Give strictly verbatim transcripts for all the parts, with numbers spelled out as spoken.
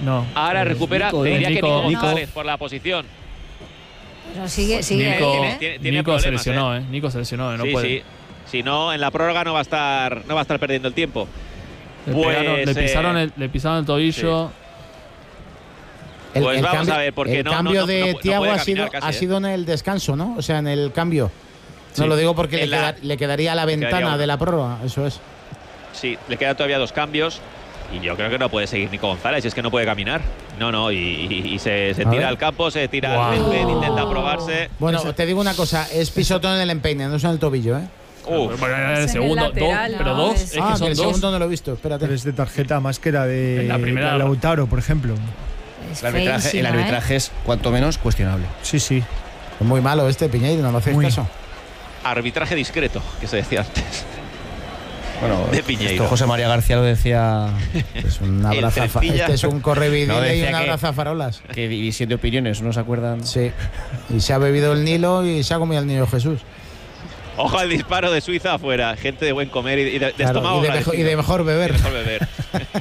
No. Ahora recupera, Nico, te diría Nico, que Nico Nico. González por la posición. Pero sigue, sigue. Nico, ahí, ¿eh? tiene- tiene Nico se problemas, lesionó, ¿eh? Nico se lesionó, ¿eh? No sí, puede. sí. Si no, en la prórroga no va a estar, no va a estar perdiendo el tiempo. Le, Pues, pegaron- le, eh, pisaron el, le pisaron el tobillo. El, Pues el vamos cambio, a ver, porque el no- no- cambio no- de no pu- no Thiago puede ha, sido, caminar casi, ha ¿eh? sido en el descanso, ¿no? O sea, en el cambio. No Sí. lo digo porque le, En la- queda- le quedaría a la quedaría ventana uno. de la prórroga, eso es. Sí, le quedan todavía dos cambios. Y yo creo que no puede seguir Nico González, es que no puede caminar. No, no, y, y- y se, se A tira ver. al campo, se tira Guau. al césped, intenta probarse. Bueno, te digo una cosa, es pisotón en el empeine, no es en el tobillo, ¿eh? Uf, Bueno, era el Es en el segundo, lateral, dos, pero ¿no? dos, Es- es que ah, que son el dos. segundo no lo he visto, espérate. Pero es de tarjeta más que la de, En la primera- de Lautaro, por ejemplo. Es El arbitraje, el feísima, ¿eh? arbitraje es cuanto menos cuestionable. Sí, sí. Es muy malo este Piñeiro, no lo hacéis Muy. caso. arbitraje discreto, que se decía antes. Bueno, De Piñeiro. esto José María García lo decía, Es un El abrazafa, Cestilla. este es un correvidile No, y decía un que- abrazafarolas. que división de opiniones, ¿no se acuerdan? Sí. Y se ha bebido el Nilo y se ha comido el niño Jesús. Ojo al disparo de Suiza afuera. Gente de buen comer y de, y de, de Claro, estómago y, de mejor, y de agradecido. mejor beber. Y de mejor beber.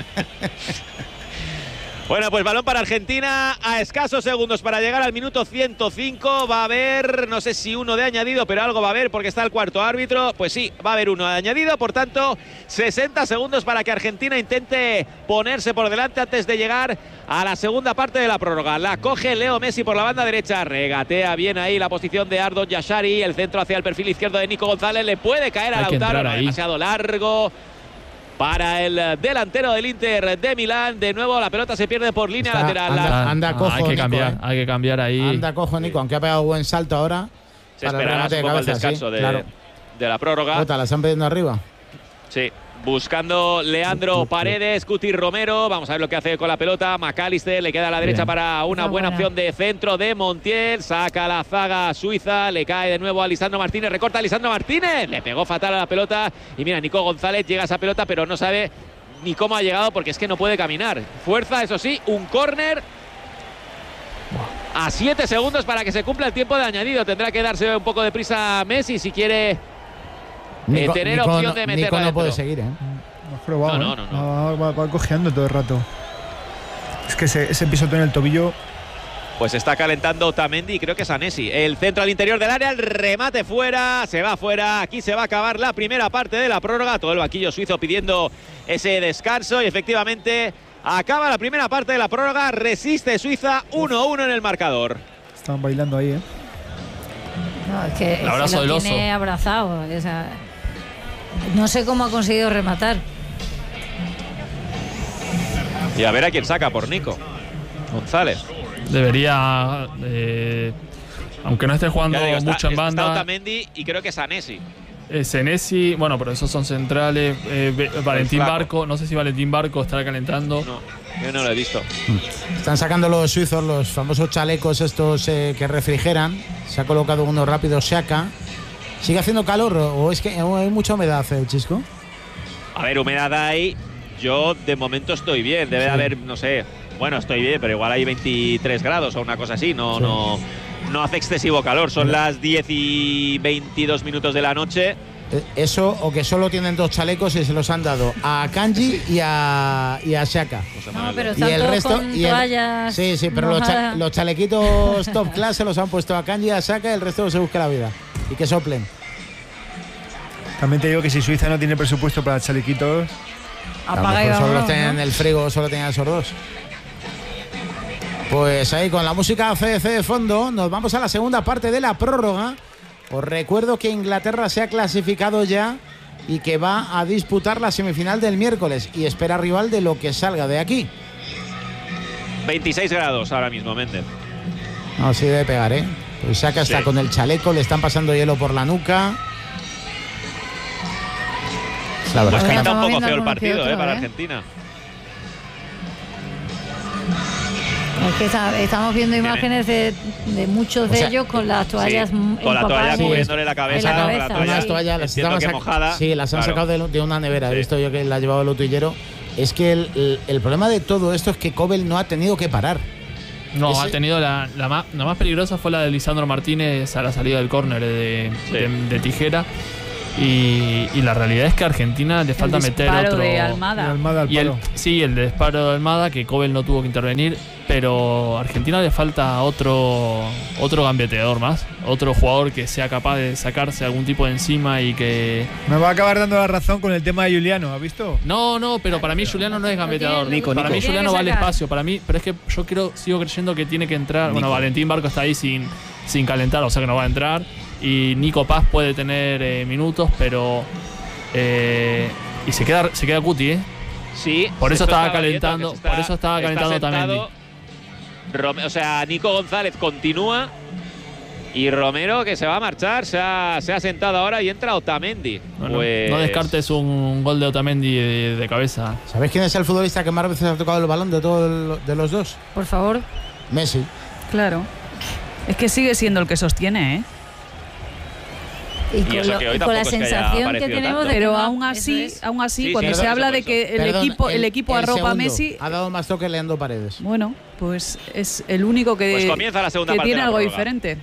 Bueno, pues balón para Argentina a escasos segundos para llegar al minuto ciento cinco. Va a haber, no sé si uno de añadido, pero algo va a haber porque está el cuarto árbitro. Pues sí, va a haber uno de añadido. Por tanto, sesenta segundos para que Argentina intente ponerse por delante antes de llegar a la segunda parte de la prórroga. La coge Leo Messi por la banda derecha. Regatea bien ahí la posición de Ardon Yashari. El centro hacia el perfil izquierdo de Nico González. Le puede caer a Hay que Lautaro. entrar ahí. Demasiado largo. Para el delantero del Inter de Milán, de nuevo la pelota se pierde por línea Está- lateral. anda- La- Ah, anda ah, cojo, hay que Nico, cambiar, ¿eh? hay que cambiar ahí. Anda, cojo Nico, aunque ha pegado buen salto ahora. se para el esperará remate de un poco el cabeza, descanso sí, de, claro. de la prórroga. Jota, la están pidiendo arriba. Sí. Buscando Leandro Paredes, Cuti Romero. Vamos a ver lo que hace con la pelota. McAllister le queda a la derecha Bien. para una Esa buena buena. opción de centro de Montiel. Saca la zaga suiza. Le cae de nuevo a Lisandro Martínez. Recorta a Lisandro Martínez. Le pegó fatal a la pelota. Y mira, Nico González llega a esa pelota, pero no sabe ni cómo ha llegado porque es que no puede caminar. Fuerza, eso sí, un córner. A siete segundos para que se cumpla el tiempo de añadido. Tendrá que darse un poco de prisa Messi si quiere Nico, tener Nico opción no, de meterla Nico no puede dentro. seguir, ¿eh? Más probado, No, no, ¿eh? no, Va, va- va cojeando todo el rato. Es que ese, ese pisotón en el tobillo. Pues está calentando Otamendi y creo que es Anesi. El centro al interior del área, el remate fuera, se va fuera. Aquí se va a acabar la primera parte de la prórroga. Todo el banquillo suizo pidiendo ese descanso y efectivamente acaba la primera parte de la prórroga. Resiste Suiza uno a uno en el marcador. Estaban bailando ahí, ¿eh? No, es que, es El abrazo que lo del tiene oso. abrazado. O sea, no sé cómo ha conseguido rematar. Y a ver a quién saca por Nico González. Debería, eh, aunque no esté jugando Ya digo, está- mucho en está banda, Otamendi y creo que es Anesi. eh, Senesi, bueno, pero esos son centrales. eh, Be- Valentín flaco. Barco, no sé si Valentín Barco estará calentando. No, yo no lo he visto. Están sacando los suizos los famosos chalecos estos eh, que refrigeran. Se ha colocado uno rápido, Xhaka. ¿Sigue haciendo calor o o es que hay mucha humedad, eh, Chisco? A ver, humedad hay. Yo de momento estoy bien. Debe de haber, no sé. Bueno, estoy bien, pero igual hay veintitrés grados o una cosa así. No, Sí. no, no hace excesivo calor. Son las diez y veintidós minutos de la noche. Eh, Eso o que solo tienen dos chalecos y se los han dado a Kanji y a, y a Xhaka. José No, Manuel. pero Y están el todos resto. con y el- toallas sí, sí, pero los, cha- mojadas. los chalequitos top class se los han puesto a Kanji y a Xhaka y el resto se busca la vida. Y que soplen. También te digo que si Suiza no tiene presupuesto para chalequitos, A lo Apaga y mejor solo los vámonos, tienen en ¿no? el frigo, solo tenían esos dos. Pues ahí con la música C D C de fondo, nos vamos a la segunda parte de la prórroga. Os recuerdo que Inglaterra se ha clasificado ya y que va a disputar la semifinal del miércoles y espera rival de lo que salga de aquí. veintiséis grados ahora mismo, Méndez. No, sí debe pegar, ¿eh? Pues Xhaka está Sí. con el chaleco, le están pasando hielo por la nuca. La verdad Pues es que pinta no- un poco viendo feo el algún que partido otro, eh, para ¿eh? Argentina. Es que está- estamos viendo imágenes de, de muchos O de sea, ellos con las toallas Sí, m- con la toalla empapadas en- cubriéndole la en cabeza. la con cabeza, la Unas toalla, sí. toallas las entiendo estaban que sac- mojada. Sí, las han Claro. sacado de, de una nevera. He Sí. visto yo que la ha llevado el utillero. Es que el, el- el problema de todo esto es que Kobel no ha tenido que parar. No, Ese- ha tenido la, la, más, la más peligrosa fue la de Lisandro Martínez a la salida del córner de, Sí. de- de Tijera. Y, y la realidad es que a Argentina le falta el meter disparo otro. de Almada. Y Almada al Y el, palo. sí, el disparo de Almada, que Kobel no tuvo que intervenir, pero a Argentina le falta otro otro gambeteador más, otro jugador que sea capaz de sacarse algún tipo de encima y que... Me va a acabar dando la razón con el tema de Juliano, ¿has visto? No, no, pero para mí Juliano no es gambeteador. Nico, para Nico. mí Tiene Juliano que va al sacar. espacio, para mí, pero es que yo creo, sigo creyendo que tiene que entrar. Bueno, Nico. Valentín Barco está ahí sin, sin calentar, o sea que no va a entrar. Y Nico Paz puede tener eh, minutos, pero... Eh, y se queda, se queda Cuti, ¿eh? Sí. Por eso esto estaba estaba viendo, calentando, que se está- por eso estaba está calentando sentado. Otamendi. Rome- o sea, Nico González continúa y Romero, que se va a marchar, se ha, se ha sentado ahora y entra Otamendi. Bueno, Pues- no descartes un gol de Otamendi de, de cabeza. ¿Sabéis quién es el futbolista que más veces ha tocado el balón de todos de los dos? Por favor. Messi. Claro. Es que sigue siendo el que sostiene, ¿eh? Y con, eso lo- que hoy y con la tampoco es que haya sensación que aparecido tenemos tanto. de que Pero no- aún eso así, es. aún así, Sí, cuando sí, se por habla de supuesto. que el Perdón, equipo, el, equipo el arropa a segundo. Messi, Ha dado más toque Leandro Paredes. bueno, pues es el único que, Pues comienza la segunda que parte tiene de la algo prórroga. diferente.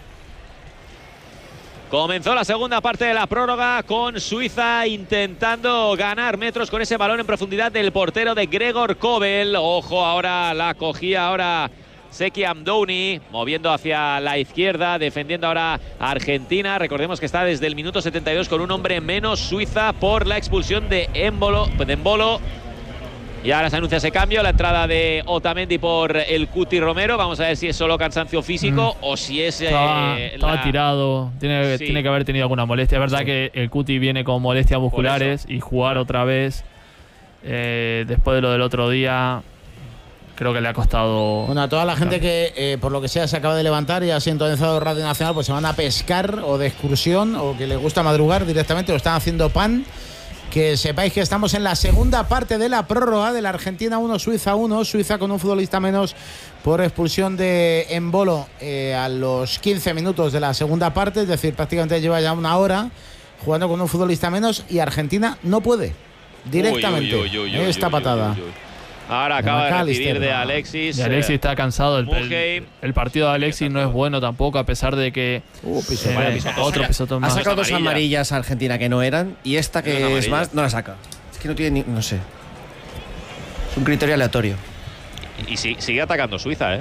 Comenzó la segunda parte de la prórroga con Suiza intentando ganar metros con ese balón en profundidad del portero de Gregor Kobel. Ojo, ahora la cogía ahora Seki Amdouni, moviendo hacia la izquierda, defendiendo ahora a Argentina. Recordemos que está desde el minuto setenta y dos con un hombre menos Suiza por la expulsión de Embolo, de Embolo. Y ahora se anuncia ese cambio, la entrada de Otamendi por el Cuti Romero. Vamos a ver si es solo cansancio físico Mm. o si es... eh, Estaba, estaba la- tirado, tiene, Sí. tiene que haber tenido alguna molestia. Es verdad que el Cuti viene con molestias musculares y jugar otra vez eh, después de lo del otro día, creo que le ha costado. Bueno, a toda la gente que, eh, por lo que sea, se acaba de levantar y ha sintonizado Radio Nacional, pues se van a pescar o de excursión o que les gusta madrugar directamente, o están haciendo pan. Que sepáis que estamos en la segunda parte de la prórroga de la Argentina uno, Suiza uno. Suiza con un futbolista menos por expulsión de Embolo eh, a los quince minutos de la segunda parte. Es decir, prácticamente lleva ya una hora jugando con un futbolista menos y Argentina no puede directamente. Uy, uy, uy, uy, uy, esta uy, patada. uy, uy, uy. Ahora De acaba de McAllister, recibir de no. Alexis. Y Alexis eh, está cansado. El, el, Muheim. el partido de Alexis no es bueno tampoco, a pesar de que. Uh, piso, eh, vaya pisotón. otro pisotón Ha más. sacado dos amarilla. amarillas a Argentina que no eran y esta Es una que es amarilla. más no la saca. Es que no tiene ni, no sé. Es un criterio aleatorio. Y sí- sigue atacando Suiza, ¿eh?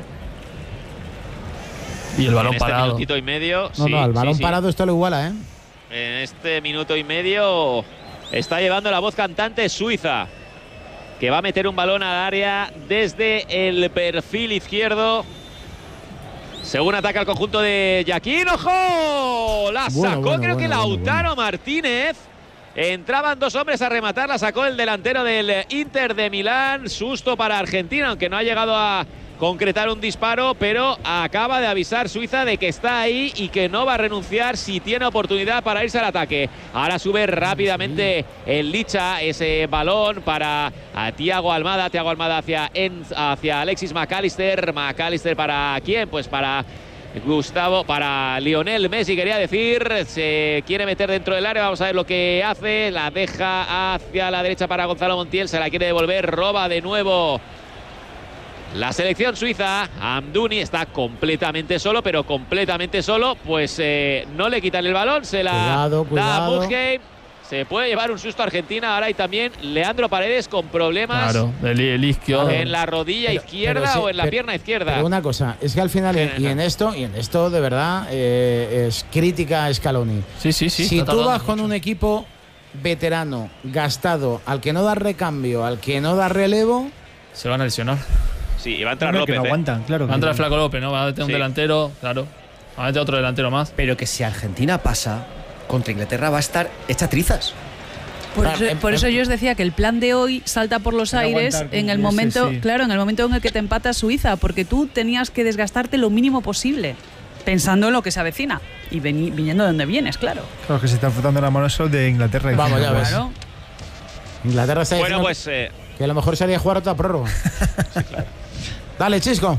Y el balón en este parado. minutito y medio. No, sí, no, al sí, balón sí. parado esto lo iguala, ¿eh? En este minuto y medio está llevando la voz cantante Suiza, que va a meter un balón al área desde el perfil izquierdo. Según ataca el conjunto de Yaquín. ¡Ojo! La sacó, Bueno, bueno, creo bueno, que bueno, Lautaro Martínez. Entraban dos hombres a rematar, la sacó el delantero del Inter de Milán. Susto para Argentina, aunque no ha llegado a concretar un disparo, pero acaba de avisar Suiza de que está ahí y que no va a renunciar si tiene oportunidad para irse al ataque. Ahora sube rápidamente el Licha ese balón para a Thiago Almada, Thiago Almada hacia, en, hacia Alexis McAllister. McAllister para quién? Pues para Gustavo, para Lionel Messi, quería decir. Se quiere meter dentro del área, vamos a ver lo que hace. La deja hacia la derecha para Gonzalo Montiel, se la quiere devolver, roba de nuevo la selección suiza. Amdouni está completamente solo, pero completamente solo, pues eh, no le quitan el balón, se la Cuidado, da a cuidado. Muheim. Se puede llevar un susto a Argentina. Ahora hay también Leandro Paredes con problemas Claro, el, el izquierdo. en la rodilla Pero- izquierda pero sí, o en la pero- pierna izquierda. Pero una cosa, es que al final, y, y en esto, y en esto de verdad, eh, es crítica a Scaloni. Sí, sí, sí. si está tú tardando vas con mucho. un equipo veterano, gastado, al que no da recambio, al que no da relevo, Se van a lesionar. Sí, y va a entrar Claro, que López. no ¿eh? aguantan, claro. Va a que entrar no. Flaco López, ¿no? Va a meter un Sí. delantero, claro. Va a meter otro delantero más. Pero que si Argentina pasa contra Inglaterra va a estar hecha trizas. Por, Claro, eso, em- por eso em- yo os decía que el plan de hoy salta por los Para aires aguantar, en el cumplirse, momento, sí. claro, en el momento en el que te empata Suiza, porque tú tenías que desgastarte lo mínimo posible, pensando en lo que se avecina y veni- viniendo de donde vienes, claro. Claro, que se están frotando la mano solo de Inglaterra. y Vamos, diciendo, ya ves. Claro. Inglaterra está Bueno, diciendo pues eh, que a lo mejor sería jugar otra prórroga. Dale, Chisco.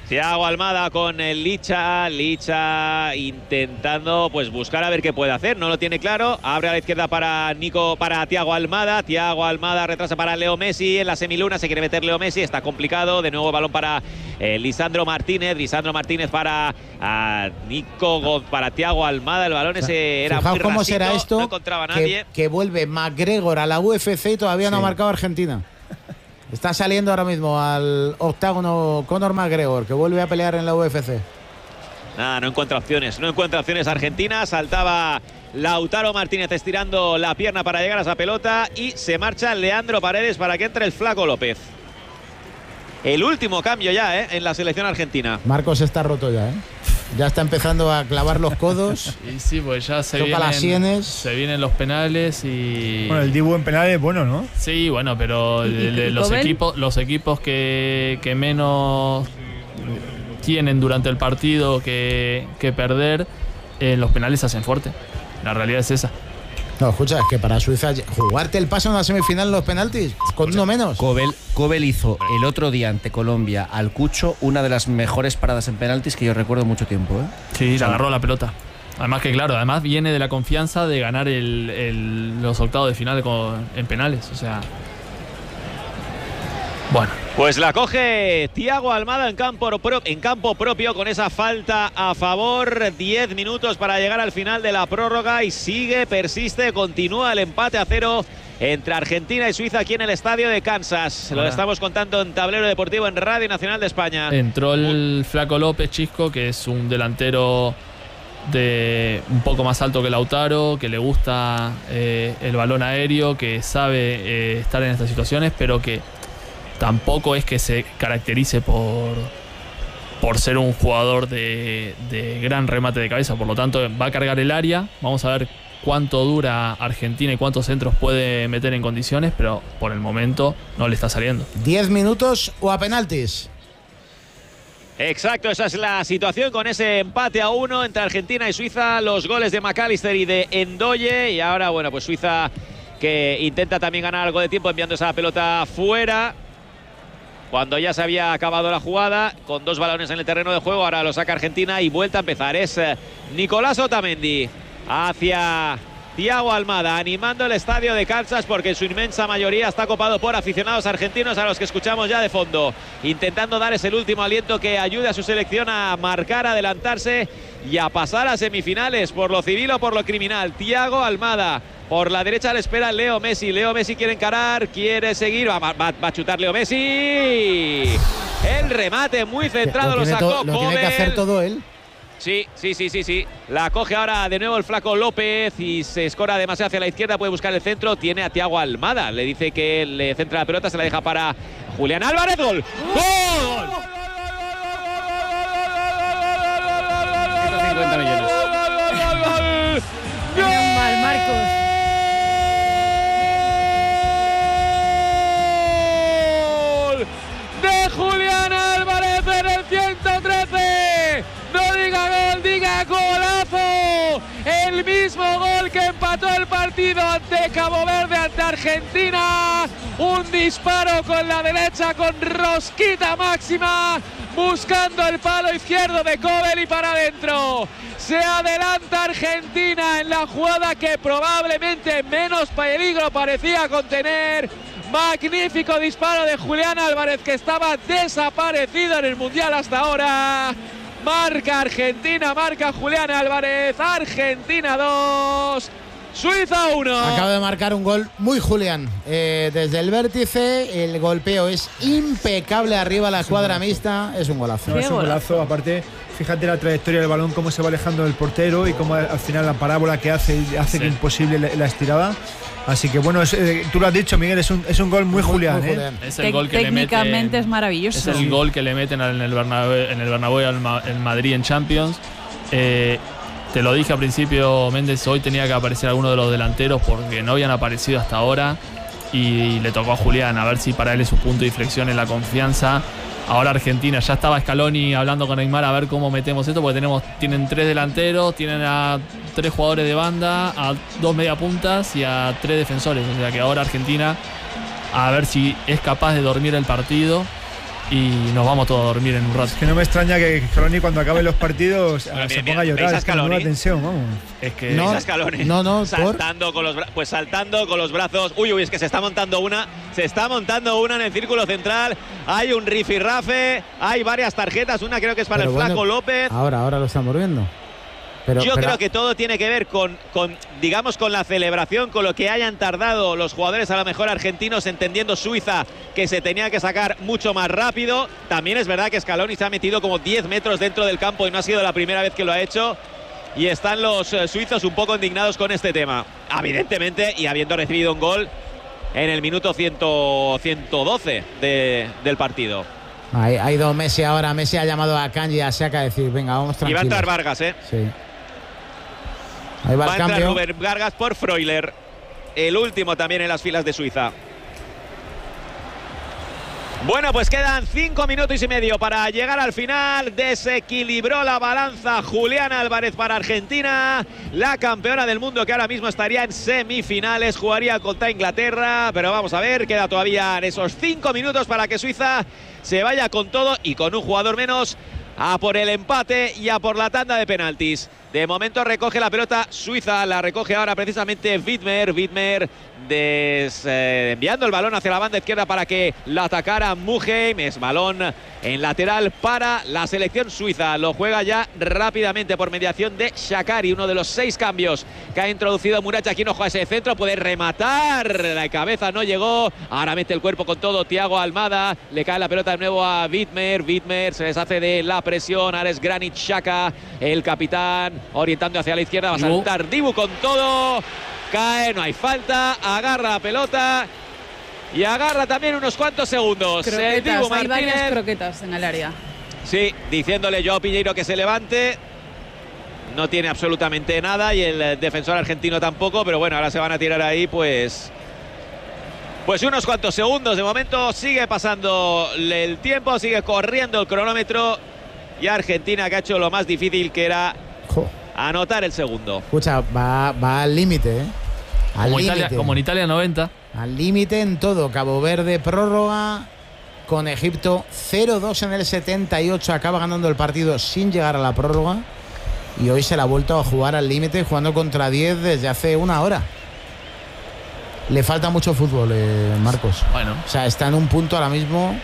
Thiago Almada con el Licha, Licha intentando pues buscar a ver qué puede hacer, no lo tiene claro, abre a la izquierda para Nico, para Thiago Almada, Thiago Almada retrasa para Leo Messi, en la semiluna se quiere meter Leo Messi, está complicado, de nuevo balón para eh, Lisandro Martínez, Lisandro Martínez para uh, Nico, para Thiago Almada, el balón ese era Fijaos muy cómo rasito, será esto, no encontraba a que, nadie. que vuelve McGregor a la U F C y todavía sí. no ha marcado Argentina. Está saliendo ahora mismo al octágono Conor McGregor, que vuelve a pelear en la U F C. Nada, no encuentra opciones, no encuentra opciones Argentina. Saltaba Lautaro Martínez estirando la pierna para llegar a esa pelota y se marcha Leandro Paredes para que entre el Flaco López. El último cambio ya, ¿eh? En la selección argentina. Marcos está roto ya, ¿eh? Ya está empezando a clavar los codos. Y sí, pues ya se toca vienen, las sienes. Se vienen los penales y... Bueno, el Dibu en penales es bueno, ¿no? Sí, bueno, pero ¿Y, y, y los, Cobel? equipos, los equipos que, que menos tienen durante el partido que, que perder, eh, los penales se hacen fuerte. La realidad es esa. No, escucha, es que para Suiza jugarte el paso en la semifinal en los penaltis con uno menos. Cobel, Cobel hizo el otro día ante Colombia al Cucho una de las mejores paradas en penaltis que yo recuerdo mucho tiempo, ¿eh? Sí, se agarró la pelota. Además que claro, además viene de la confianza de ganar el, el, los octavos de final con, en penales. O sea, bueno. Pues la coge Thiago Almada en campo, pro, en campo propio con esa falta a favor. diez minutos para llegar al final de la prórroga y sigue, persiste, continúa el empate a cero entre Argentina y Suiza aquí en el estadio de Kansas. Lo estamos contando en Tablero Deportivo en Radio Nacional de España. Entró el Flaco López, Chisco, que es un delantero de un poco más alto que Lautaro, que le gusta eh, el balón aéreo, que sabe eh, estar en estas situaciones, pero que tampoco es que se caracterice por, por ser un jugador de, de gran remate de cabeza. Por lo tanto, va a cargar el área. Vamos a ver cuánto dura Argentina y cuántos centros puede meter en condiciones, pero por el momento no le está saliendo. ¿diez minutos o a penaltis? Exacto, esa es la situación con ese empate a uno entre Argentina y Suiza. Los goles de McAllister y de Endoye. Y ahora, bueno, pues Suiza que intenta también ganar algo de tiempo enviando esa pelota fuera. Cuando ya se había acabado la jugada, con dos balones en el terreno de juego, ahora lo saca Argentina y vuelta a empezar. Es Nicolás Otamendi hacia Thiago Almada, animando el estadio de Kansas porque en su inmensa mayoría está copado por aficionados argentinos a los que escuchamos ya de fondo, intentando dar ese último aliento que ayude a su selección a marcar, a adelantarse y a pasar a semifinales por lo civil o por lo criminal. Thiago Almada. Por la derecha le espera Leo Messi. Leo Messi quiere encarar, quiere seguir. Va, va, va a chutar Leo Messi. El remate muy centrado lo, lo sacó todo, Lo tiene que hacer todo él. Sí, sí, sí, sí, sí. La coge ahora de nuevo el Flaco López y se escora demasiado hacia la izquierda. Puede buscar el centro. Tiene a Thiago Almada. Le dice que le centra la pelota. Se la deja para Julián Álvarez. ¡Gol! ¡Gol! ciento cincuenta millones. Menos mal, Marcos. De Julián Álvarez en el ciento trece. No diga gol, diga golazo. El mismo gol que empató el partido ante Cabo Verde, ante Argentina. Un disparo con la derecha, con rosquita máxima, buscando el palo izquierdo de Cobel y para adentro. Se adelanta Argentina en la jugada que probablemente menos peligro parecía contener. Magnífico disparo de Julián Álvarez, que estaba desaparecido en el Mundial hasta ahora. Marca Argentina, marca Julián Álvarez. Argentina dos, Suiza uno. Acaba de marcar un gol muy Julián. Eh, desde el vértice, el golpeo es impecable arriba a la escuadra mixta. Es un golazo. No, es un golazo. Aparte, fíjate la trayectoria del balón, cómo se va alejando del portero y cómo al final la parábola que hace hace sí. que imposible la, la estirada. Así que bueno, es, eh, tú lo has dicho, Miguel, es un, es un gol muy, muy Julián. muy ¿eh? Julián. Es el gol que Técnicamente le meten, es maravilloso. Es el gol que le meten en el Bernabéu, en el Bernabéu al Ma, en Madrid en Champions. Eh, te lo dije al principio, Méndez, hoy tenía que aparecer alguno de los delanteros porque no habían aparecido hasta ahora y le tocó a Julián, a ver si para él es su punto de inflexión en la confianza. Ahora Argentina, ya estaba Scaloni hablando con Neymar a ver cómo metemos esto, porque tenemos, tienen tres delanteros, tienen a tres jugadores de banda, a dos mediapuntas y a tres defensores. O sea que ahora Argentina a ver si es capaz de dormir el partido y nos vamos todos a dormir en un rato. Es que no me extraña que Scaloni cuando acaben los partidos Bueno, se bien, ponga a bien. llorar. ¿Veis a Es que menuda Scaloni? tensión, vamos. Es que No, ¿Veis a Scaloni? no, no, ¿por? saltando con los bra- pues saltando con los brazos. Uy, uy, es que se está montando una, se está montando una en el círculo central. Hay un rifirrafe, hay varias tarjetas, una creo que es para Pero el bueno, Flaco López. Ahora, ahora lo estamos viendo. Pero, Yo pero- creo que todo tiene que ver con, con, digamos, con la celebración, con lo que hayan tardado los jugadores, a lo mejor argentinos, entendiendo Suiza que se tenía que sacar mucho más rápido. También es verdad que Scaloni se ha metido como diez metros dentro del campo y no ha sido la primera vez que lo ha hecho. Y están los eh, suizos un poco indignados con este tema. Evidentemente, y habiendo recibido un gol en el minuto cien, ciento doce de, del partido. Ha, ha ido Messi ahora. Messi ha llamado a Kanji y a Xhaka a decir, venga, vamos Y tranquilos. va a entrar Vargas, ¿eh? Sí. Ahí va, Va a el entrar cambio. Rubén Vargas por Freuler. El último también en las filas de Suiza. Bueno, pues quedan cinco minutos y medio para llegar al final. Desequilibró la balanza Julián Álvarez para Argentina, la campeona del mundo que ahora mismo estaría en semifinales, jugaría contra Inglaterra, pero vamos a ver, queda todavía en esos cinco minutos para que Suiza se vaya con todo y con un jugador menos a por el empate y a por la tanda de penaltis. De momento recoge la pelota Suiza, la recoge ahora precisamente Widmer. Widmer des, eh, enviando el balón hacia la banda izquierda para que la atacara Muheim. Es balón en lateral para la selección suiza. Lo juega ya rápidamente por mediación de Shaqiri, uno de los seis cambios que ha introducido Murat Yakin. Ojo a ese centro, puede rematar. La cabeza no llegó. Ahora mete el cuerpo con todo Thiago Almada. Le cae la pelota de nuevo a Widmer. Widmer se deshace de la presión. Ahora es Granit Xhaka, el capitán, orientando hacia la izquierda. Va a saltar Dibu con todo. Cae, no hay falta. Agarra la pelota. Y agarra también unos cuantos segundos. El Croquetas, Dibu hay varias Martínez. croquetas en el área. Sí, diciéndole Joao Piñeiro que se levante. No tiene absolutamente nada y el defensor argentino tampoco, pero bueno, ahora se van a tirar ahí pues pues unos cuantos segundos. De momento sigue pasando el tiempo, sigue corriendo el cronómetro y Argentina que ha hecho lo más difícil, que era Jo. anotar el segundo. Escucha, va, va al límite, ¿eh? Al como, Italia, límite. como en Italia noventa. Al límite en todo. Cabo Verde prórroga con Egipto cero dos en el setenta y ocho. Acaba ganando el partido sin llegar a la prórroga. Y hoy se la ha vuelto a jugar al límite, jugando contra diez desde hace una hora. Le falta mucho fútbol, eh, Marcos. Bueno, O sea, está en un punto ahora mismo.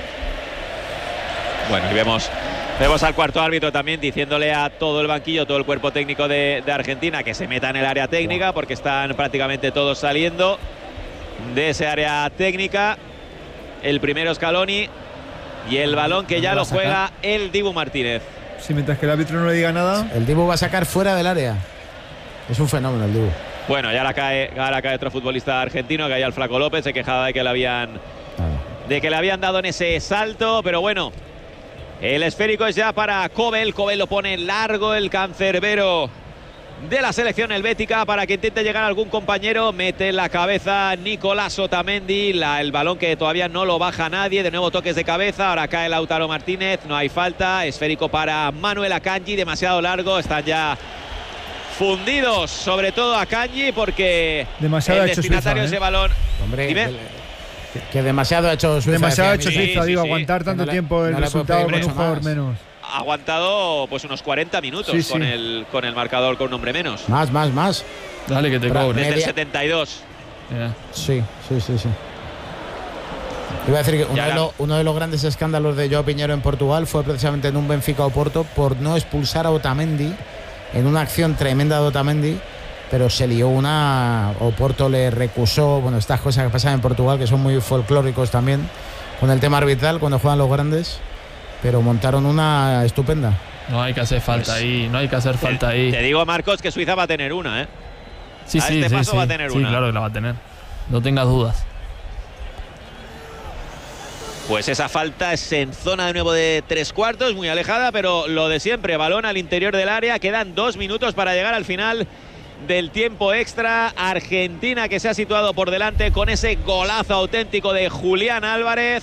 Bueno, y vemos, vemos al cuarto árbitro también diciéndole a todo el banquillo, todo el cuerpo técnico de, de Argentina que se meta en el área técnica, porque están prácticamente todos saliendo de ese área técnica. El primero Scaloni y el balón que ya lo juega el Dibu Martínez. Sí, mientras que el árbitro no le diga nada. El Dibu va a sacar fuera del área. Es un fenómeno el Dibu. Bueno, ya ahora cae, ahora cae otro futbolista argentino, que hay el Flaco López, se quejaba de que le habían de que le habían dado en ese salto, pero bueno, el esférico es ya para Kobel. Kobel lo pone largo, el cancerbero de la selección helvética, para que intente llegar a algún compañero. Mete la cabeza Nicolás Otamendi, la, el balón que todavía no lo baja nadie. De nuevo toques de cabeza, ahora cae Lautaro Martínez, no hay falta. Esférico para Manuel Akanji, demasiado largo, están ya fundidos, sobre todo Akanji, porque Demasiado el ha hecho destinatario de Suiza, ese ¿eh? balón. Hombre, Dime. que, que demasiado ha hecho Suiza. Demasiado ha decía hecho Miguel. Sí, Suiza, sí, digo, sí. aguantar Que tanto no le- tiempo el no le resultado puede con pedir un jugador mucho menos. Ha aguantado pues unos cuarenta minutos Sí, sí. con el con el marcador con un hombre menos. Más, más, más. dale que te Bra- cobre. Desde el media- setenta y dos. Mira. Sí, sí, sí, sí. Iba a decir que uno Ya de, la- lo- uno de los grandes escándalos de Joao Piñeiro en Portugal fue precisamente en un Benfica Oporto por no expulsar a Otamendi en una acción tremenda de Otamendi, pero se lió una. Oporto le recusó, bueno, estas cosas que pasan en Portugal que son muy folclóricos también con el tema arbitral cuando juegan los grandes, pero montaron una estupenda. No hay que hacer falta ahí, no hay que hacer falta ahí. Te digo, Marcos, que Suiza va a tener una, ¿eh? Sí, a sí, este sí, paso sí. va a tener Sí, una. claro que la va a tener. No tengas dudas. Pues esa falta es en zona de nuevo de tres cuartos, muy alejada, pero lo de siempre, balón al interior del área. Quedan dos minutos para llegar al final del tiempo extra. Argentina que se ha situado por delante con ese golazo auténtico de Julián Álvarez.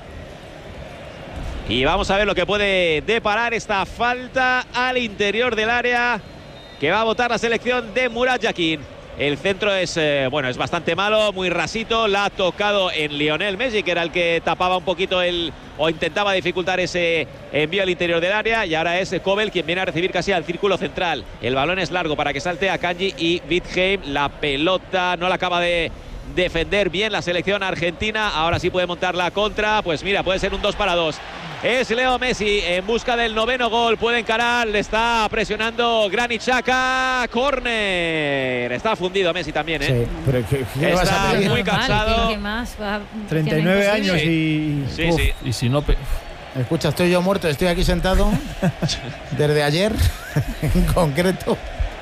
Y vamos a ver lo que puede deparar esta falta al interior del área que va a votar la selección de Murat Yakin. El centro es, eh, bueno, es bastante malo, muy rasito. La ha tocado en Lionel Messi, que era el que tapaba un poquito el, o intentaba dificultar ese envío al interior del área. Y ahora es Kobel quien viene a recibir casi al círculo central. El balón es largo para que salte a Kanji y Wittheim. La pelota no la acaba de defender bien la selección argentina. Ahora sí puede montar la contra. Pues mira, puede ser un dos para dos. Es Leo Messi en busca del noveno gol. Puede encarar, le está presionando Granit Xhaka. Córner. Está fundido Messi también, ¿eh? Sí, pero ¿qué, qué está vas a pedir? muy cansado. ¿Qué más? Va, treinta y nueve años y... Sí, uf. sí. Y si no... Pe Escucha, estoy yo muerto, estoy aquí sentado desde ayer, en concreto.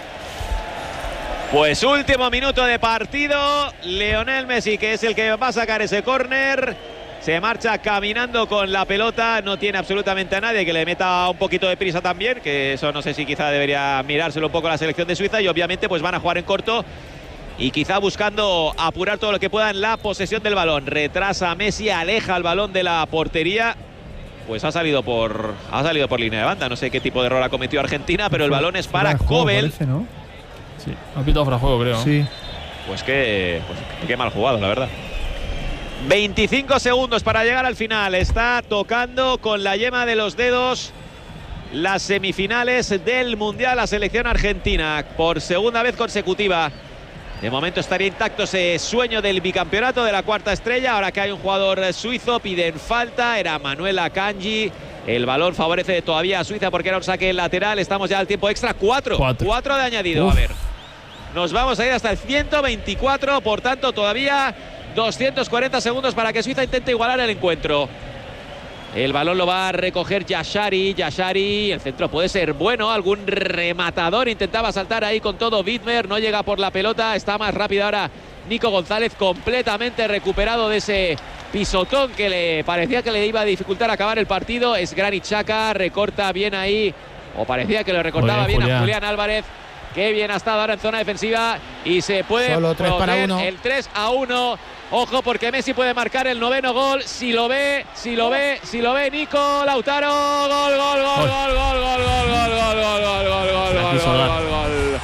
Pues último minuto de partido. Lionel Messi, que es el que va a sacar ese córner, se marcha caminando con la pelota. No tiene absolutamente a nadie que le meta un poquito de prisa también, que eso no sé si quizá debería mirárselo un poco la selección de Suiza. Y obviamente pues van a jugar en corto y quizá buscando apurar todo lo que pueda en la posesión del balón. Retrasa a Messi, aleja el balón de la portería. Pues ha salido por ha salido por línea de banda. No sé qué tipo de error ha cometido Argentina, pero el balón es para Kobel. Parece, ¿no? Sí, ha pitado fuera de juego, creo. Sí. Pues que pues qué mal jugado, la verdad. veinticinco segundos para llegar al final. Está tocando con la yema de los dedos las semifinales del Mundial la selección argentina por segunda vez consecutiva. De momento estaría intacto ese sueño del bicampeonato, de la cuarta estrella. Ahora que hay un jugador suizo, piden falta. Era Manuel Akanji. El balón favorece todavía a Suiza porque era un saque lateral. Estamos ya al tiempo extra. Cuatro. Cuatro, Cuatro de añadido. Uf. A ver. Nos vamos a ir hasta el ciento veinticuatro. Por tanto, todavía doscientos cuarenta segundos para que Suiza intente igualar el encuentro. El balón lo va a recoger Yashari. Yashari, el centro puede ser bueno. Algún rematador intentaba saltar ahí con todo. Widmer no llega por la pelota. Está más rápido ahora Nico González, completamente recuperado de ese pisotón que le parecía que le iba a dificultar acabar el partido. Es Granit Xhaka, recorta bien ahí, o parecía que lo recortaba bien, bien a Julián Álvarez. Qué bien ha estado ahora en zona defensiva y se puede Solo tres para uno. El tres a uno. Ojo porque Messi puede marcar el noveno gol. Si lo ve, si lo ve, si lo ve Nico Lautaro. Gol, gol, gol, gol, gol, gol, gol, gol, gol, gol, gol, gol, gol, gol, gol, gol.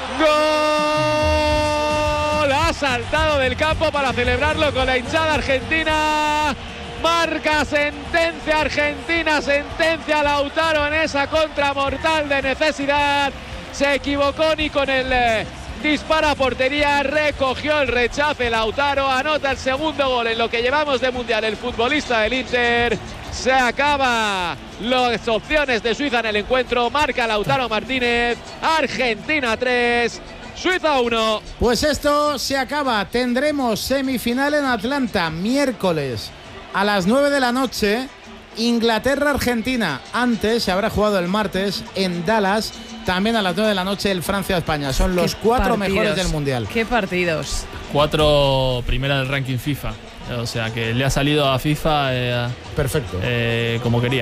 Gol. Ha saltado del campo para celebrarlo con la hinchada argentina. Marca sentencia Argentina, sentencia Lautaro en esa contra mortal de necesidad. Se equivocó ni con el eh, dispara a portería, recogió el rechace Lautaro, anota el segundo gol en lo que llevamos de Mundial el futbolista del Inter. Se acaba las opciones de Suiza en el encuentro, marca Lautaro Martínez. Argentina tres, Suiza uno. Pues esto se acaba, tendremos semifinal en Atlanta, miércoles a las nueve de la noche. Inglaterra-Argentina, antes se habrá jugado el martes en Dallas, también a las nueve de la noche el Francia-España. Son los cuatro partidos, mejores del Mundial. Qué partidos. Cuatro primera del ranking FIFA. O sea que le ha salido a FIFA eh, perfecto eh, como quería.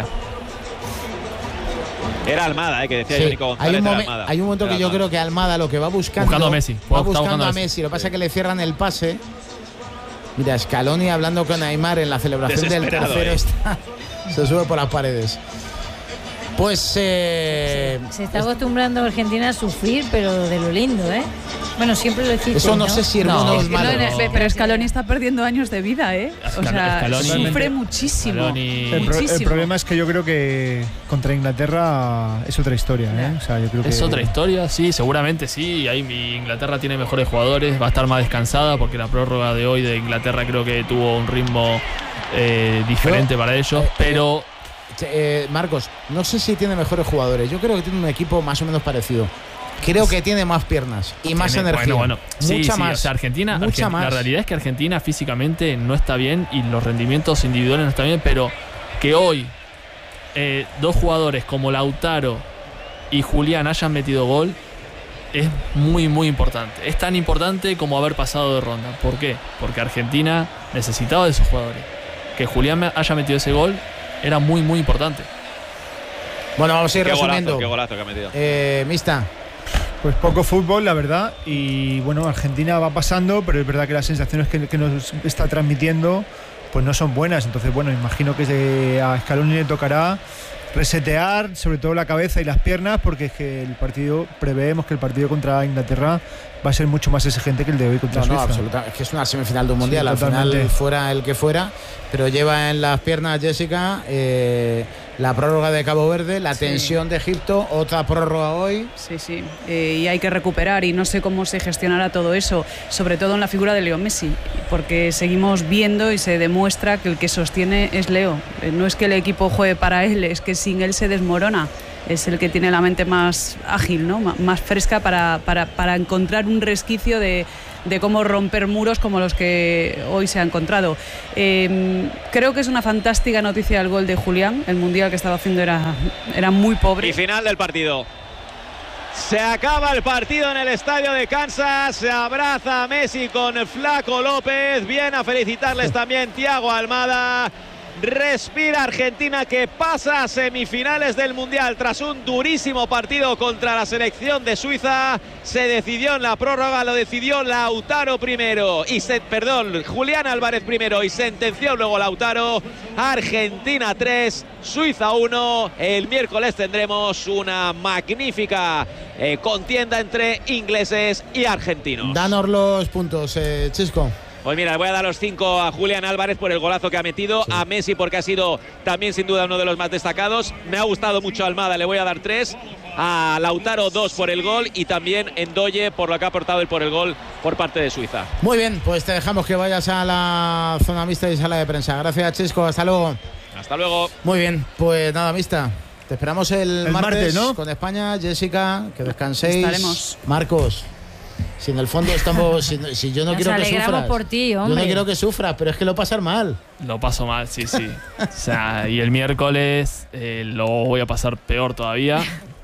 Era Almada, eh, que decía sí, yo Nico González. hay, un era momen, Almada. hay un momento Era que yo Almada. creo que Almada lo que va buscando, buscando a Messi. va Está buscando buscando a a Messi. Messi. Lo que pasa es que le cierran el pase. Mira, Scaloni hablando con Neymar en la celebración del Desesperado, tercero eh. está, se sube por las paredes. Pues eh, Se está acostumbrando Argentina a sufrir, pero de lo lindo, ¿eh? Bueno, siempre lo decís. eso no sé si es No, bueno o es es que malo. no, No, pero Scaloni está perdiendo años de vida, ¿eh? O sea, Scaloni- sufre muchísimo. Scaloni- El, pro- el muchísimo. problema es que yo creo que contra Inglaterra es otra historia, ¿eh? O sea, yo creo que Es otra historia, sí, seguramente sí. Ahí Inglaterra tiene mejores jugadores, va a estar más descansada porque la prórroga de hoy de Inglaterra creo que tuvo un ritmo eh, diferente Yo- para ellos, eh, pero Eh, Marcos, no sé si tiene mejores jugadores. Yo creo que tiene un equipo más o menos parecido. Creo que tiene más piernas y más tiene- energía. Bueno, bueno, sí, mucha sí, más. o sea, Argentina, mucha Argen- más. la realidad es que Argentina físicamente no está bien y los rendimientos individuales no están bien, pero que hoy eh, dos jugadores como Lautaro y Julián hayan metido gol es muy, muy importante. Es tan importante como haber pasado de ronda. ¿Por qué? Porque Argentina necesitaba de esos jugadores. Que Julián haya metido ese gol era muy, muy importante. Bueno, vamos a ir Qué resumiendo. golazo, qué golazo que ha metido. Eh, Mista. Pues poco fútbol, la verdad. Y bueno, Argentina va pasando, pero es verdad que las sensaciones que, que nos está transmitiendo pues no son buenas. Entonces, bueno, imagino que se- a Scaloni le tocará resetear, sobre todo la cabeza y las piernas, porque es que el partido, preveemos que el partido contra Inglaterra va a ser mucho más exigente que el de hoy contra No, Suiza. no, absolutamente. Es que es una semifinal de un mundial. Sí, al final, totalmente. fuera el que fuera, pero lleva en las piernas, Jessica, eh, la prórroga de Cabo Verde, la Sí. tensión de Egipto, otra prórroga hoy. Sí, sí, eh, y hay que recuperar y no sé cómo se gestionará todo eso, sobre todo en la figura de Leo Messi, porque seguimos viendo y se demuestra que el que sostiene es Leo. Eh, no es que el equipo juegue para él, es que sin él se desmorona. Es el que tiene la mente más ágil, ¿no? M- más fresca para, para, para encontrar un resquicio de, de cómo romper muros como los que hoy se ha encontrado. Eh, creo que es una fantástica noticia el gol de Julián. El mundial que estaba haciendo era, era muy pobre. Y final del partido. Se acaba el partido en el estadio de Kansas. Se abraza a Messi con Flaco López. Viene a felicitarles también Thiago Almada. Respira Argentina, que pasa a semifinales del Mundial tras un durísimo partido contra la selección de Suiza. Se decidió en la prórroga, lo decidió Lautaro primero y se, perdón, Julián Álvarez primero y sentenció luego Lautaro. Argentina tres, Suiza uno. El miércoles tendremos una magnífica eh, contienda entre ingleses y argentinos. Danos los puntos, eh, Chisco. Pues mira, le voy a dar los cinco a Julián Álvarez por el golazo que ha metido, sí. A Messi porque ha sido también sin duda uno de los más destacados. Me ha gustado mucho Almada, le voy a dar tres. A Lautaro dos por el gol y también Ndoye por lo que ha aportado él por el gol por parte de Suiza. Muy bien, pues te dejamos que vayas a la zona mixta y sala de prensa. Gracias, Chisco, hasta luego. Hasta luego. Muy bien, pues nada, mixta. Te esperamos el, el martes, martes, ¿no? Con España. Jessica, que descanséis. Estaremos. Marcos. Si en el fondo estamos. Si, si yo no Nos quiero que alegramos sufras. por ti, yo hombre. no quiero que sufras, pero es que lo pasar mal. Lo paso mal, sí, sí. O sea, y el miércoles eh, lo voy a pasar peor todavía.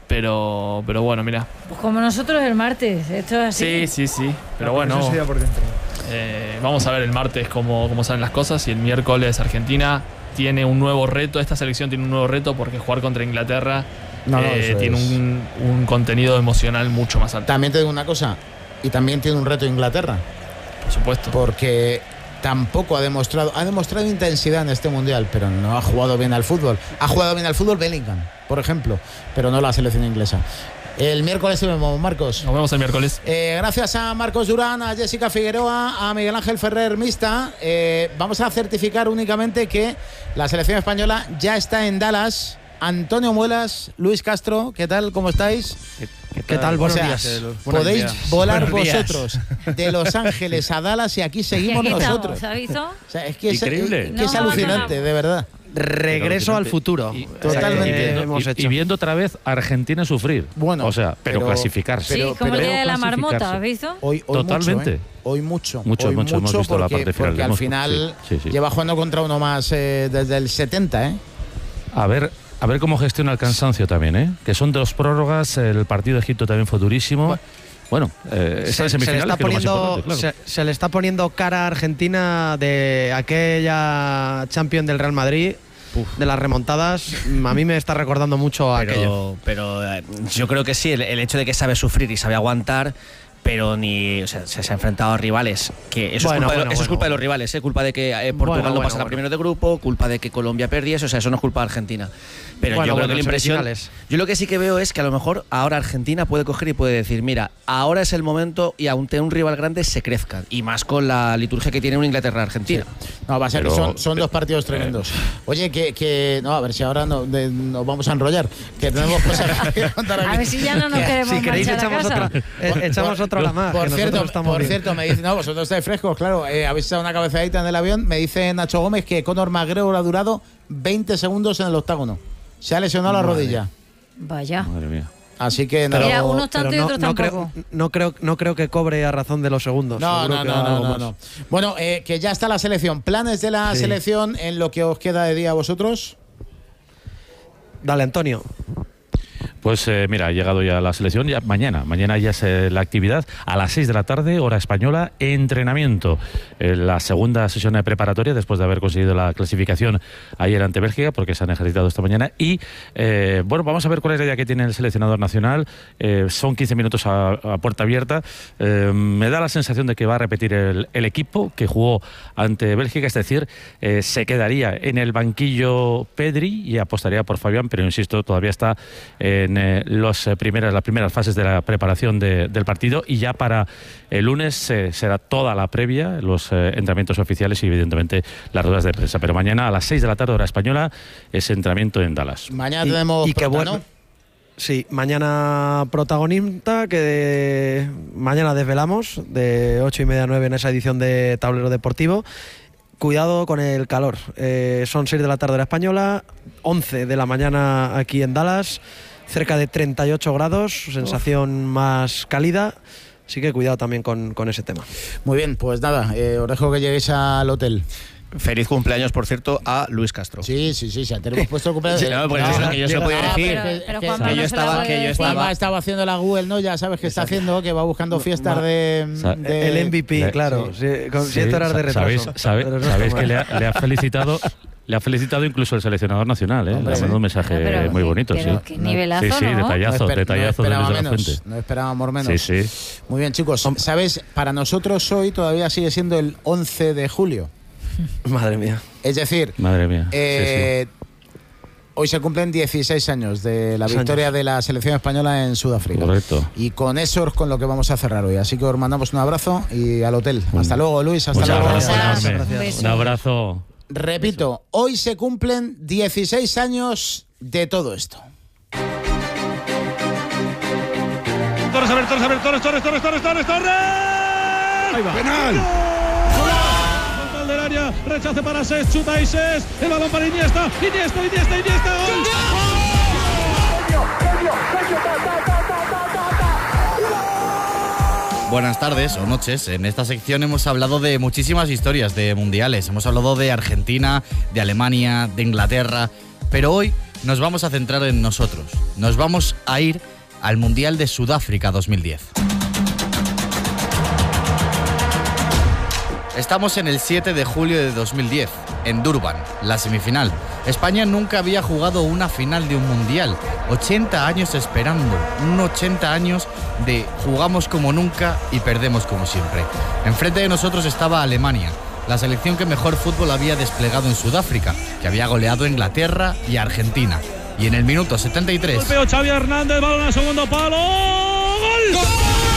Pero, pero bueno, mira. Pues como nosotros el martes, esto es así. Sí, sí, sí. Pero La bueno, presión se da por dentro. eh, vamos a ver el martes cómo, cómo salen las cosas. Y el miércoles Argentina tiene un nuevo reto. Esta selección tiene un nuevo reto porque jugar contra Inglaterra No, no, eh, eso tiene es. un, un contenido emocional mucho más alto. También te digo una cosa. Y también tiene un reto Inglaterra. Por supuesto. Porque tampoco ha demostrado. Ha demostrado intensidad en este mundial, pero no ha jugado bien al fútbol. Ha jugado bien al fútbol Bellingham, por ejemplo, pero no la selección inglesa. El miércoles te vemos, Marcos. Nos vemos el miércoles. Eh, gracias a Marcos Durán, a Jessica Figueroa, a Miguel Ángel Ferrer Mista. Eh, vamos a certificar únicamente que la selección española ya está en Dallas. Antonio Muelas, Luis Castro, ¿qué tal? ¿Cómo estáis? ¿Qué tal? Buenos O sea, días. eh, buenos podéis días. volar Buenos días. vosotros de Los Ángeles a Dallas y aquí seguimos Aquí nosotros. estamos, ¿has visto? O sea, es que es, Increíble. es que es No, alucinante, no, no. de verdad. Regreso al futuro. Y- Totalmente. Eh, y- hemos y, hecho. y viendo otra vez a Argentina sufrir. Bueno, o sea, pero, pero- clasificarse. Sí, Pero- como el pero- día de la marmota, clasificarse. ¿has visto? Hoy, hoy Totalmente. mucho, ¿eh? Hoy mucho. Mucho, hoy mucho. Hemos visto la porque, parte final, porque al hemos- final sí, sí, sí. lleva jugando contra uno más eh, desde el setenta, ¿eh? A ver, a ver cómo gestiona el cansancio también, ¿eh? Que son dos prórrogas. El partido de Egipto también fue durísimo. Bueno, eh, Se, está en se le semifinales, está que es lo más poniendo, importante, claro. se, se le está poniendo cara a Argentina de aquella champion del Real Madrid, de las remontadas. A mí me está recordando mucho a aquello. Pero, pero eh, yo creo que sí, el, el hecho de que sabe sufrir y sabe aguantar, pero ni, o sea, se, se ha enfrentado a rivales que eso, Bueno, es, culpa, de, bueno, eso es bueno, culpa de los bueno. rivales, ¿eh? Culpa de que eh, Portugal Bueno, no bueno, pasa la bueno. primero de grupo, culpa de que Colombia perdiese, o sea, eso no es culpa de Argentina. Pero Bueno, yo creo bueno, que la impresión, semifinales. yo lo que sí que veo es que a lo mejor ahora Argentina puede coger y puede decir, mira, ahora es el momento y ante un rival grande se crezcan, y más con la liturgia que tiene una Inglaterra-Argentina. No, va a ser Pero- que son, son dos partidos tremendos. Oye, que, que no, a ver si ahora no, de- nos vamos a enrollar, que tenemos cosas que contar aquí. A ver si ya no nos queremos Si queréis marchar a echamos casa. otra, eh, echamos otra hora más. Por que cierto, nosotros estamos por bien. cierto, me dicen, no, vosotros estáis frescos, claro, eh, habéis echado una cabezadita en el avión. Me dice Nacho Gómez que Conor McGregor ha durado veinte segundos en el octágono. Se ha lesionado la Madre. rodilla. Vaya. Madre mía. Así que no. Mira, unos Pero tanto y no, otros no tampoco. creo, no, creo, no creo que cobre a razón de los segundos. No, Seguro no, que no, va no, algo no, más. no. Bueno, eh, que ya está la selección. ¿Planes de la Sí. selección en lo que os queda de día a vosotros? Dale, Antonio. Pues eh, mira, ha llegado ya la selección, ya mañana, mañana ya es eh, la actividad a las seis de la tarde, hora española, entrenamiento. Eh, la segunda sesión preparatoria después de haber conseguido la clasificación ayer ante Bélgica, porque se han ejercitado esta mañana. Y eh, bueno, vamos a ver cuál es la idea que tiene el seleccionador nacional. Eh, son quince minutos a, a puerta abierta. Eh, me da la sensación de que va a repetir el, el equipo que jugó ante Bélgica, es decir, eh, se quedaría en el banquillo Pedri y apostaría por Fabián, pero insisto, todavía está en eh, los, eh, primeras, las primeras fases de la preparación de, del partido, y ya para el lunes eh, será toda la previa, los eh, entrenamientos oficiales y evidentemente las ruedas de prensa. Pero mañana a las seis de la tarde, hora española, es entrenamiento en Dallas. Mañana tenemos y, y qué bueno. Sí, mañana protagonista que de, mañana desvelamos de ocho y media a nueve en esa edición de Tablero Deportivo. Cuidado con el calor. Eh, son seis de la tarde hora española, once de la mañana aquí en Dallas, cerca de treinta y ocho grados, sensación más cálida. Así que cuidado también con, con ese tema. Muy bien, pues nada, eh, os dejo que lleguéis al hotel. Feliz cumpleaños, por cierto, a Luis Castro. Sí, sí, sí, ya tenemos puesto el cumpleaños. Sí, no, pues eso, que yo se lo podía decir. Pero, pero que, Juanma, que no yo se la estaba, puede que yo decir. estaba. Juanma estaba haciendo la Google, ¿no? Ya sabes que está haciendo, que va buscando fiestas de, de el M V P, le, claro, sí, con sí, siete horas de retraso. Sabéis, sabe, sabéis que le ha, le ha felicitado. Le ha felicitado incluso el seleccionador nacional, ¿eh? Hombre, le ha mandado un mensaje pero, muy bonito, pero, sí. qué nivelazo, sí, sí, ¿no? detallazo, no esper, detallazo no desde esperaba la menos, fuente. no esperábamos menos. Sí, sí. Muy bien, chicos. ¿Sabes? Para nosotros hoy todavía sigue siendo el once de julio. Madre mía. Es decir, Madre mía. Eh, sí, sí. hoy se cumplen dieciséis años de la victoria años. de la selección española en Sudáfrica. Correcto. Y con eso es con lo que vamos a cerrar hoy. Así que os mandamos un abrazo y al hotel. Hasta luego, Luis. Hasta Muchas luego. gracias. Gracias. Gracias. Un abrazo. Repito, hoy se cumplen dieciséis años de todo esto. Torres, a ver, Torres, a ver, Torres, Torres, Torres, Torres, Torres, Torres. Ahí va. ¡Penal! Gol del área, rechace para Ses, chuta y Ses, el balón para Iniesta, Iniesta, Iniesta, Iniesta, gol. Buenas tardes o noches. En esta sección hemos hablado de muchísimas historias de mundiales. Hemos hablado de Argentina, de Alemania, de Inglaterra. Pero hoy nos vamos a centrar en nosotros. Nos vamos a ir al Mundial de Sudáfrica dos mil diez. Estamos en el siete de julio de dos mil diez, en Durban, la semifinal. España nunca había jugado una final de un mundial. ochenta años esperando, un ochenta años de jugamos como nunca y perdemos como siempre. Enfrente de nosotros estaba Alemania, la selección que mejor fútbol había desplegado en Sudáfrica, que había goleado a Inglaterra y a Argentina. Y en el minuto setenta y tres... Golpeo Xavi Hernández, balón al segundo palo. ¡Gol! ¡Gol!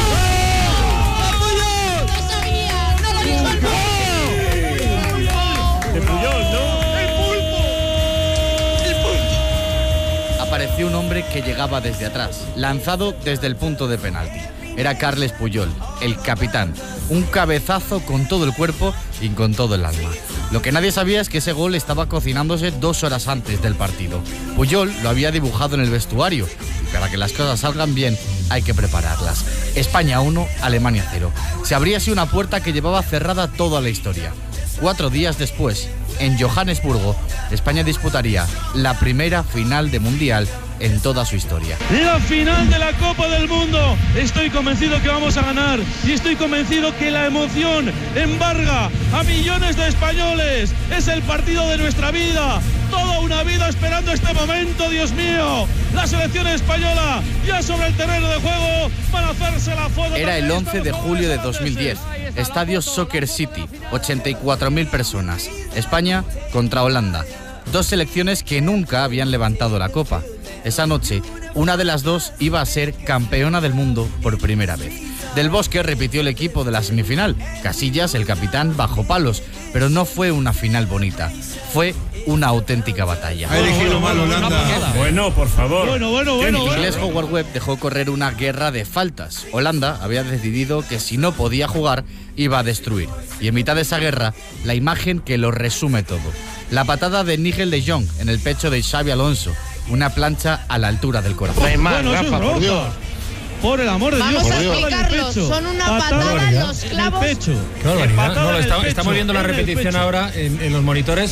Apareció un hombre que llegaba desde atrás, lanzado desde el punto de penalti. Era Carles Puyol, el capitán. Un cabezazo con todo el cuerpo y con todo el alma. Lo que nadie sabía es que ese gol estaba cocinándose dos horas antes del partido. Puyol lo había dibujado en el vestuario y para que las cosas salgan bien hay que prepararlas. España uno, Alemania cero. Se abría así una puerta que llevaba cerrada toda la historia. Cuatro días después, en Johannesburgo, España disputaría la primera final de Mundial en toda su historia. La final de la Copa del Mundo. Estoy convencido que vamos a ganar y estoy convencido que la emoción embarga a millones de españoles. Es el partido de nuestra vida. Toda una vida esperando este momento, Dios mío. La selección española ya sobre el terreno de juego para hacerse la foto. Era el once de julio de dos mil diez. Estadio Soccer City, ochenta y cuatro mil personas. España contra Holanda. Dos selecciones que nunca habían levantado la copa. Esa noche, una de las dos iba a ser campeona del mundo por primera vez. Del Bosque repitió el equipo de la semifinal. Casillas, el capitán, bajo palos. Pero no fue una final bonita. Fue una auténtica batalla. Ha elegido mal Holanda. Bueno, por favor. Bueno, bueno, bueno. El inglés Howard Webb dejó correr una guerra de faltas. Holanda había decidido que si no podía jugar, iba a destruir. Y en mitad de esa guerra, la imagen que lo resume todo. La patada de Nigel de Jong en el pecho de Xabi Alonso. Una plancha a la altura del corazón. Bueno, Rafa, por Dios. Por el amor de Vamos Dios. a explicarlo. Son una patada en los clavos. Qué barbaridad. No, lo está, estamos viendo la repetición ahora en, en los monitores.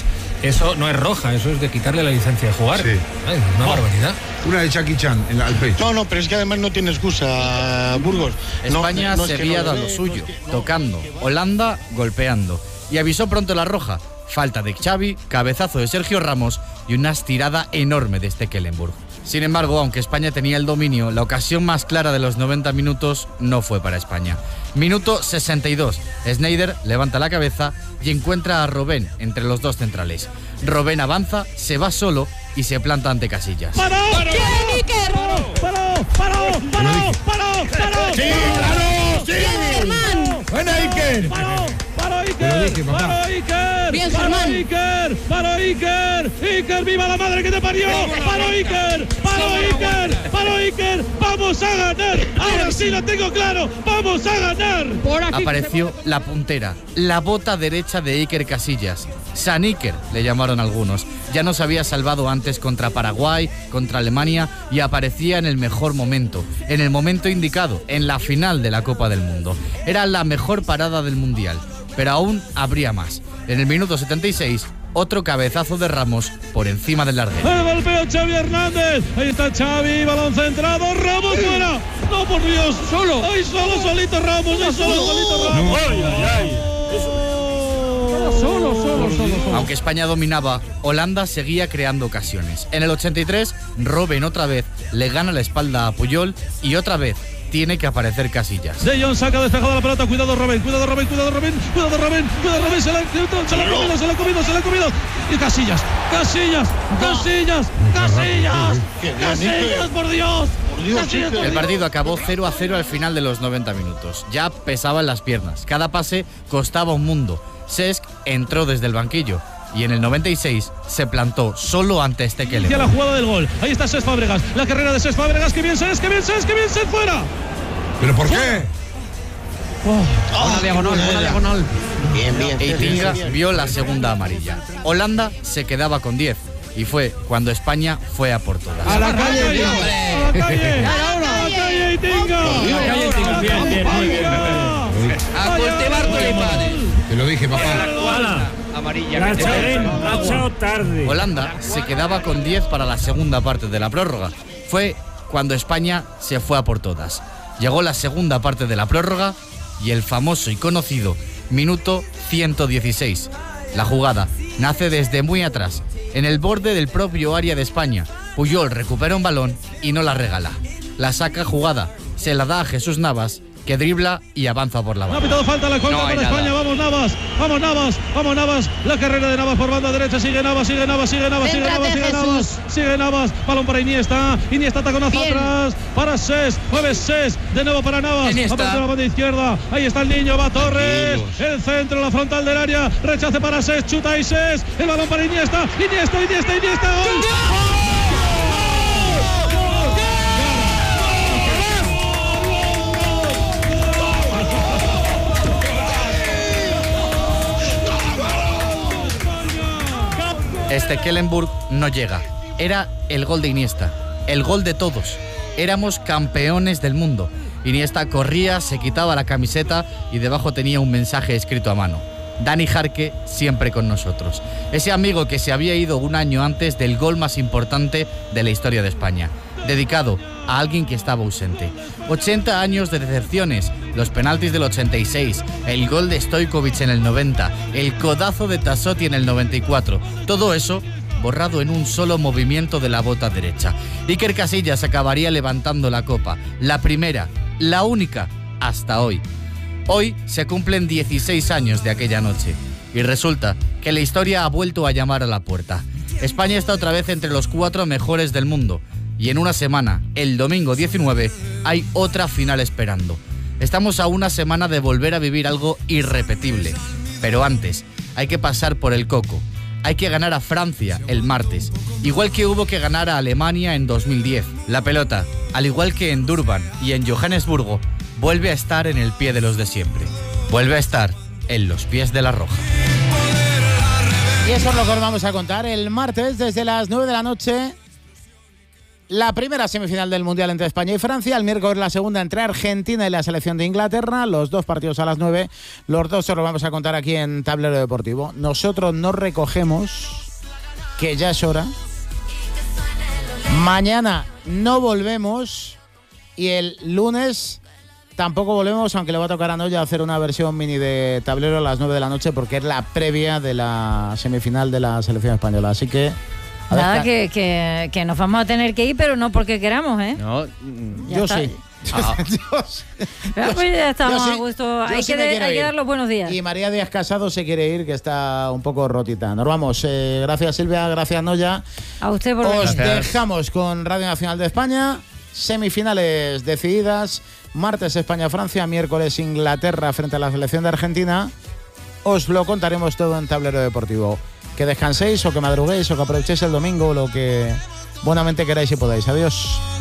Eso no es roja, eso es de quitarle la licencia de jugar. Sí. Ay, una Oh. barbaridad. Una de Jackie Chan en la, al pecho. No, no, pero es que además no tiene excusa, Burgos. España no, no es que seguía no lo dando ve, lo suyo, no es que- tocando. Holanda golpeando. Y avisó pronto la roja. Falta de Xavi, cabezazo de Sergio Ramos y una estirada enorme de Stekelenburg. Sin embargo, aunque España tenía el dominio, la ocasión más clara de los noventa minutos no fue para España. Minuto sesenta y dos. Sneijder levanta la cabeza y encuentra a Robben entre los dos centrales. Robben avanza, se va solo y se planta ante Casillas. ¡Paró! ¡Paró! ¡Paró! ¡Paró! ¡Paró! ¡Paró! ¡Paró! ¡Sí, claro! ¡Sí! Germán! ¡Buena, Iker! ¡Paró! ¡Paró, Te lo Iker! dije, papá. ¡Paró, Iker! Bien, ¡Paró, Germán. Iker! ¡Paró, Iker! ¡Iker, viva la madre que te parió! ¡Paró, Iker! ¡Paró, Iker! ¡Paró, Iker! ¡Vamos a ganar! ¡Ahora sí lo tengo claro! ¡Vamos a ganar! Apareció la puntera, la bota derecha de Iker Casillas. San Iker, le llamaron algunos. Ya nos había salvado antes contra Paraguay, contra Alemania y aparecía en el mejor momento, en el momento indicado, en la final de la Copa del Mundo. Era la mejor parada del Mundial, pero aún habría más. En el minuto setenta y seis, otro cabezazo de Ramos por encima del larguero. ¡El golpeo Xavi Hernández! Ahí está Xavi, balón centrado, Ramos fuera. ¡No, por Dios! ¡Solo! ¡Ay, solo, solito Ramos! ¡Ay, solo, solito Ramos! ¡Ay, ay, ay! Solo, solo, solo, solo. Aunque España dominaba, Holanda seguía creando ocasiones. En el ochenta y tres, Robben otra vez le gana la espalda a Puyol y otra vez tiene que aparecer Casillas. De Jong saca despejada la pelota, cuidado Robben, cuidado Robben, cuidado Robben, cuidado Robben, cuidado Robben, se la, se la ha comido, se la ha comido, se la ha comido. Y Casillas, Casillas, Casillas, Casillas, Casillas, por Dios. Casillas, por El Dios. partido acabó cero a cero al final de los noventa minutos. Ya pesaban las piernas, cada pase costaba un mundo. Cesc entró desde el banquillo y en el noventa y seis se plantó solo ante Stekelenburg. Y a la jugada del gol. Ahí está Cesc Fábregas, la carrera de Cesc Fábregas, que bien Cesc, que bien Cesc, que bien Cesc, fuera. ¿Pero por qué? Oh. Una diagonal, una diagonal. Bien, bien. Eitinga bien, bien. vio la segunda amarilla. Holanda se quedaba con diez y fue cuando España fue a por todas. A la calle, a la calle, a la calle, Eitinga. A la calle, Eitinga, bien, bien, bien, bien. A cultivar tulipanes. Te lo dije, papá. La Charen ha echado tarde. Holanda se quedaba con diez para la segunda parte de la prórroga. Fue cuando España se fue a por todas. Llegó la segunda parte de la prórroga y el famoso y conocido minuto ciento dieciséis. La jugada nace desde muy atrás, en el borde del propio área de España. Puyol recupera un balón y no la regala. La saca jugada, se la da a Jesús Navas, que dribla y avanza por la No ha banda. pitado falta la contra No hay para nada. España. Vamos Navas, vamos Navas, vamos Navas. La carrera de Navas por banda derecha. Sigue Navas, sigue Navas, sigue Navas, sigue Céntrate, Navas, sigue Navas. Jesús. Sigue Navas. Balón para Iniesta. Iniesta taconazo Bien. atrás. Para Cesc. Mueve Cesc. De nuevo para Navas. Iniesta. Aparece la banda izquierda. Ahí está el niño. Va Torres. El centro, la frontal del área. Rechace para Cesc. Chuta y Cesc. El balón para Iniesta. Iniesta, Iniesta, Iniesta. ¡Gol! Stekelenburg no llega. Era el gol de Iniesta, el gol de todos. Éramos campeones del mundo. Iniesta corría, se quitaba la camiseta y debajo tenía un mensaje escrito a mano. Dani Jarque siempre con nosotros. Ese amigo que se había ido un año antes del gol más importante de la historia de España, dedicado a alguien que estaba ausente. ochenta años de decepciones, los penaltis del ochenta y seis, el gol de Stojkovic en el noventa, el codazo de Tassotti en el noventa y cuatro. Todo eso borrado en un solo movimiento de la bota derecha. Iker Casillas acabaría levantando la copa, la primera, la única, hasta hoy. Hoy se cumplen dieciséis años de aquella noche y resulta que la historia ha vuelto a llamar a la puerta. España está otra vez entre los cuatro mejores del mundo y en una semana, el domingo diecinueve, hay otra final esperando. Estamos a una semana de volver a vivir algo irrepetible, pero antes hay que pasar por el coco. Hay que ganar a Francia el martes, igual que hubo que ganar a Alemania en dos mil diez. La pelota, al igual que en Durban y en Johannesburgo, vuelve a estar en el pie de los de siempre. Vuelve a estar en los pies de la Roja. Y eso es lo que os vamos a contar el martes desde las nueve de la noche. La primera semifinal del Mundial entre España y Francia. El miércoles la segunda entre Argentina y la selección de Inglaterra. Los dos partidos a las nueve. Los dos se los vamos a contar aquí en Tablero Deportivo. Nosotros no recogemos que ya es hora. Mañana no volvemos y el lunes tampoco volvemos, aunque le va a tocar a Noya hacer una versión mini de tablero a las nueve de la noche porque es la previa de la semifinal de la selección española. Así que... Nada, que, que, que nos vamos a tener que ir, pero no porque queramos, ¿eh? No, Ya yo está. sí. Ah. Yo sí. Ah, pues ya estamos Yo sí. a gusto. Yo Hay, sí que, me de- quiero hay que ir. dar los buenos días. Y María Díaz Casado se quiere ir, que está un poco rotita. Nos vamos. Eh, gracias Silvia, gracias Noya. A usted por Os venir. dejamos con Radio Nacional de España. Semifinales decididas. Martes España-Francia, miércoles Inglaterra frente a la selección de Argentina. Os lo contaremos todo en Tablero Deportivo. Que descanséis o que madruguéis o que aprovechéis el domingo, lo que buenamente queráis y podáis. Adiós.